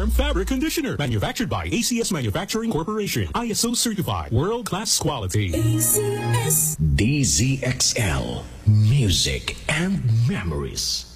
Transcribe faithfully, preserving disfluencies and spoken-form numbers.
Charm Fabric Conditioner. Manufactured by A C S Manufacturing Corporation. I S O certified. World-class quality. A C S D Z X L. Music and memories.